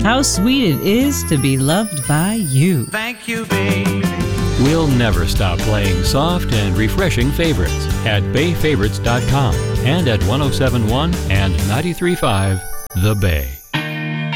How sweet it is to be loved by you. Thank you, baby. We'll never stop playing soft and refreshing favorites at bayfavorites.com and at 107.1 and 93.5 The Bay.